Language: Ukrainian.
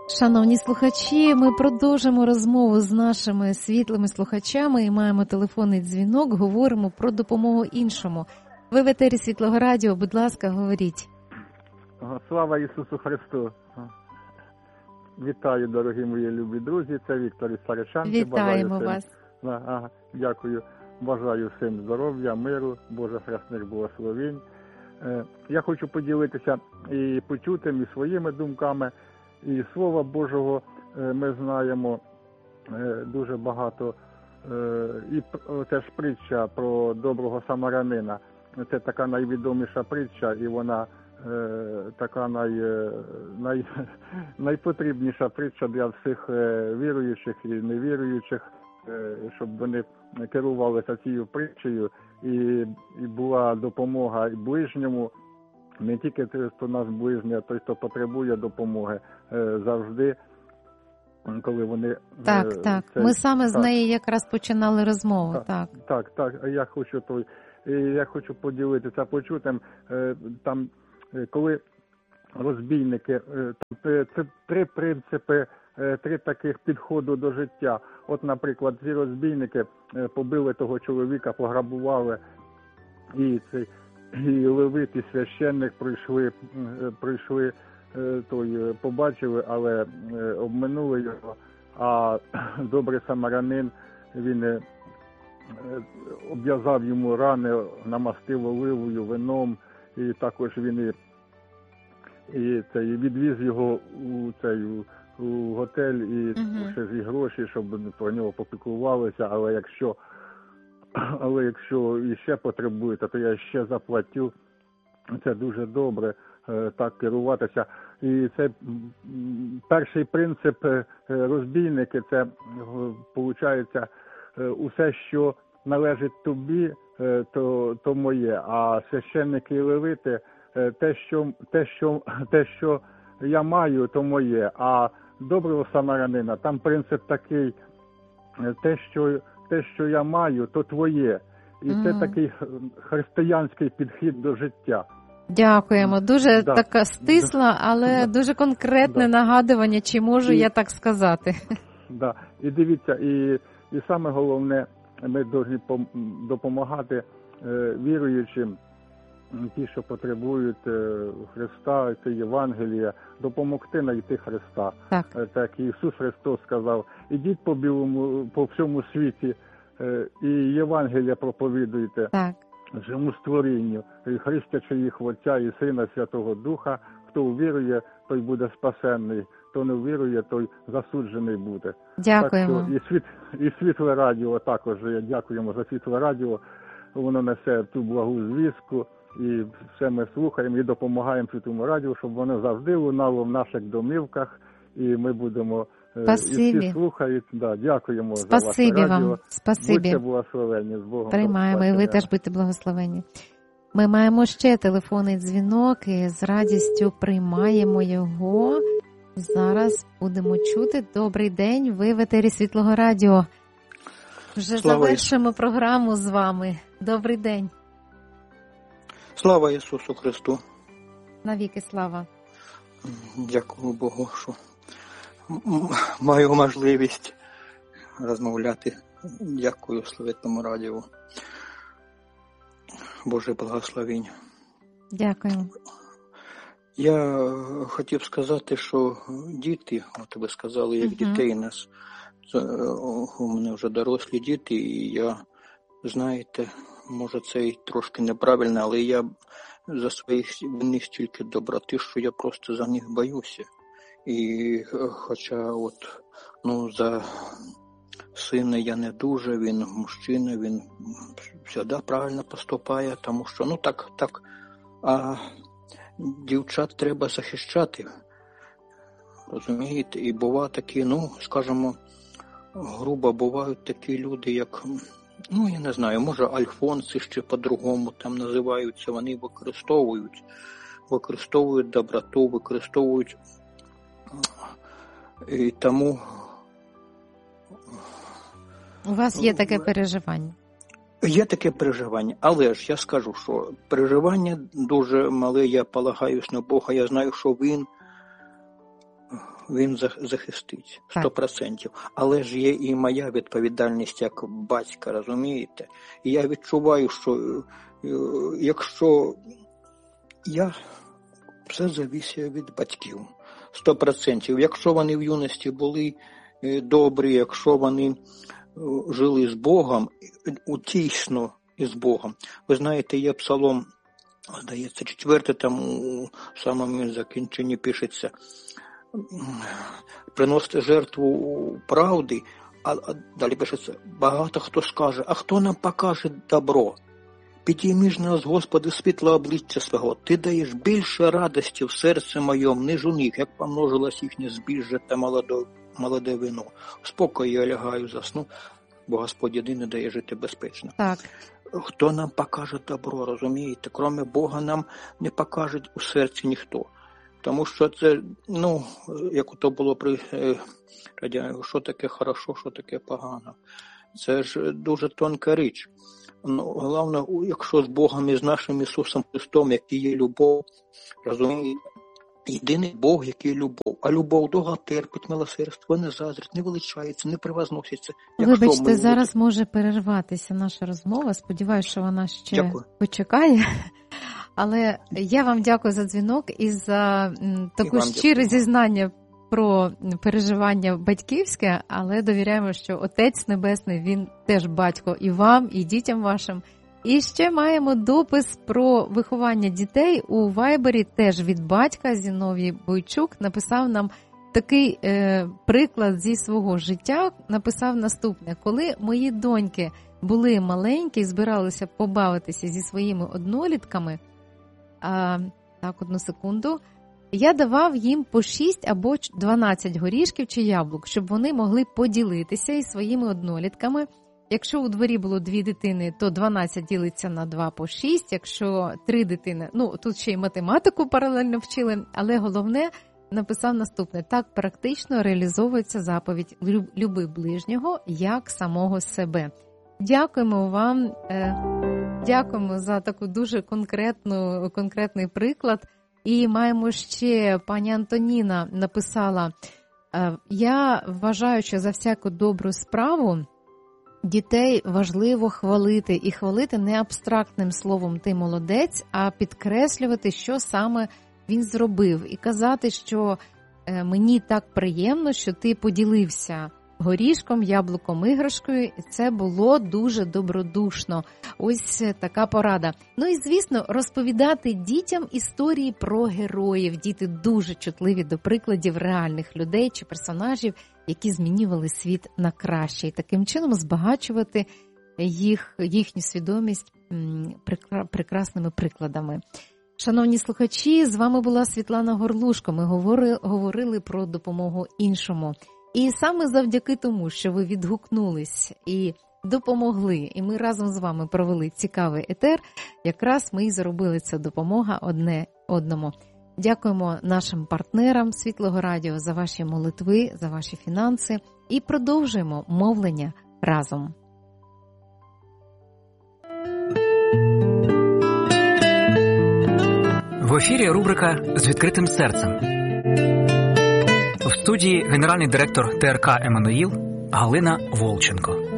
Шановні слухачі, ми продовжимо розмову з нашими світлими слухачами і маємо телефонний дзвінок, говоримо про допомогу іншому. Ви в етері Світлого Радіо, будь ласка, говоріть. Слава Ісусу Христу! Вітаю, дорогі мої любі друзі, це Віктор із Саричанки. Вітаємо вас. Дякую. Бажаю всім здоров'я, миру, Божих хресних благословень. Я хочу поділитися і почутим, і своїми думками. І Слова Божого ми знаємо дуже багато. І це ж притча про доброго самарянина. Це така найвідоміша притча, і вона така найпотрібніша притча для всіх віруючих і невіруючих, щоб вони керувалися цією притчею і була допомога і ближньому. Не тільки той, хто нас ближній, а той, хто потребує допомоги завжди, коли вони... Так. Ми саме з неї якраз починали розмову. Так. Я хочу поділитися почутим. Там, коли розбійники, це три принципи, три таких підходу до життя. От, наприклад, ці розбійники побили того чоловіка, пограбували, і левит, і священник прийшли, побачили, але обминули його. А добрий самарянин, він обв'язав йому рани, намастив оливою, вином, і також він і відвіз його у готель, і ще зі гроші, щоб про нього попіклувалися, але якщо іще потребуєте, то я ще заплатю. Це дуже добре, так керуватися. І це перший принцип розбійники, це, виходить, усе, що належить тобі, то моє, а священники і левити, те, що я маю, то моє, а доброго самарянина, там принцип такий, те, що я маю, то твоє. І це такий християнський підхід до життя. Дякуємо. Дуже така стисла, але дуже конкретне нагадування, чи можу я так сказати. І дивіться, і саме головне, ми повинні допомагати віруючим, ті, що потребують Христа, це Євангелія, допомогти знайти Христа. Так Ісус Христос сказав, ідіть по всьому світі і Євангелія проповідуйте всьому створінню, хрестячи їх в Отця і Сина, Святого Духа. Хто увірує, той буде спасенний, хто не увірує, той засуджений буде. Дякуємо. Так, і Світле Радіо також, дякуємо за Світле Радіо, воно несе ту благу звістку, і все ми слухаємо і допомагаємо Світлому Радіо, щоб воно завжди лунало в наших домівках, і ми будемо... Спасибі. І всі слухають. Дякуємо за ваше радіо. Вам. Спасибі. Будьте благословені. З Богом. Приймаємо, і ви теж будьте благословені. Ми маємо ще телефонний дзвінок, і з радістю приймаємо його. Зараз будемо чути. Добрий день, ви в етері Світлого Радіо. Вже завершимо програму з вами. Добрий день. Слава Ісусу Христу. Навіки слава. Дякую Богу, що маю можливість розмовляти. Дякую Світлому Радіо. Боже благословінь. Дякую. Я хотів сказати, що діти, от ви сказали, як дітей нас, у мене вже дорослі діти, і я, знаєте, може це і трошки неправильно, але я за своїх в них стільки доброти, що я просто за них боюся. І хоча за сина я не дуже, він мужчина, він завжди правильно поступає, тому що, так, а дівчат треба захищати, розумієте, і бувають такі, скажімо, грубо бувають такі люди, як, я не знаю, може альфонси ще по-другому там називаються, вони використовують доброту, використовують. І тому... У вас є таке переживання? Є таке переживання, але ж я скажу, що переживання дуже мале, я полагаюсь на Бога, я знаю, що Він він захистить 100%. Але ж є і моя відповідальність як батька, розумієте? І я відчуваю, що якщо все залежить від батьків. 100%. Якщо вони в юності були добрі, якщо вони жили з Богом, утішно із Богом. Ви знаєте, є псалом, здається, 4, там у самому закінченні пишеться, приносити жертву правди, а далі пишеться, багато хто скаже, а хто нам покаже добро? Підійми ж нас, Господи, світло обличчя свого, Ти даєш більше радості в серці моєму, ніж у них, як помножилось їхнє збіжжя та молоде вино. В спокої я лягаю, засну, бо Господь єдиний дає жити безпечно. Так. Хто нам покаже добро, розумієте? Кроме Бога нам не покаже у серці ніхто. Тому що це, як то було при радянському, що таке хорошо, що таке погано. Це ж дуже тонка річ. Головне, якщо з Богом і з нашим Ісусом Христом, який є любов, розумієте, єдиний Бог, який любов. А любов довго терпить, милосердство, не заздрить, не величається, не превозноситься. Вибачте, зараз може перерватися наша розмова. Сподіваюся, що вона ще почекає. Але я вам дякую за дзвінок і за таке щире зізнання про переживання батьківське, але довіряємо, що Отець Небесний, Він теж батько і вам, і дітям вашим. І ще маємо допис про виховання дітей у Вайбері, теж від батька. Зіновій Бойчук написав нам такий приклад зі свого життя, написав наступне. Коли мої доньки були маленькі і збиралися побавитися зі своїми однолітками, так, одну секунду, я давав їм по 6 або 12 горішків чи яблук, щоб вони могли поділитися із своїми однолітками. Якщо у дворі було 2 дитини, то 12 ділиться на 2 по 6. Якщо 3 дитини, тут ще й математику паралельно вчили, але головне, написав наступне. Так практично реалізовується заповідь «Люби ближнього, як самого себе». Дякуємо вам, дякуємо за таку дуже конкретний приклад. І маємо ще, пані Антоніна написала, я вважаю, що за всяку добру справу дітей важливо хвалити. І хвалити не абстрактним словом «ти молодець», а підкреслювати, що саме він зробив. І казати, що мені так приємно, що ти поділився горішком, яблуком, іграшкою. Це було дуже добродушно. Ось така порада. І, звісно, розповідати дітям історії про героїв. Діти дуже чутливі до прикладів реальних людей чи персонажів, які змінювали світ на краще. І таким чином збагачувати їхню свідомість прекрасними прикладами. Шановні слухачі, з вами була Світлана Горлушко. Ми говорили про допомогу іншому. І саме завдяки тому, що ви відгукнулись і допомогли, і ми разом з вами провели цікавий етер, якраз ми і зробили ця допомога одне одному. Дякуємо нашим партнерам Світлого Радіо за ваші молитви, за ваші фінанси і продовжуємо мовлення разом. В ефірі рубрика «З відкритим серцем». В студії генеральний директор ТРК «Еммануїл» Галина Волченко.